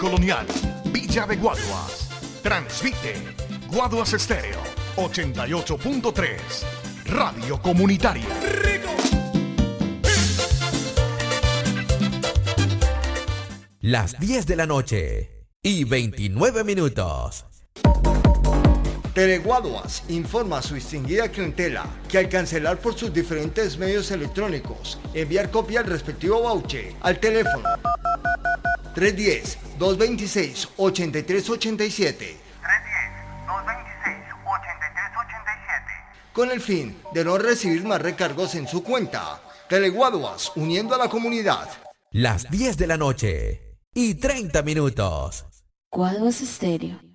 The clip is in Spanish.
Colonial, Villa de Guaduas. Transmite Guaduas Estéreo 88.3, Radio Comunitaria. Las 10 de la noche y 29 minutos. Teleguaduas informa a su distinguida clientela que al cancelar por sus diferentes medios electrónicos, enviar copia al respectivo voucher al teléfono 310-226-8387 con el fin de no recibir más recargos en su cuenta. Teleguaduas, uniendo a la comunidad. Las 10 de la noche y 30 minutos. Guaduas Estéreo.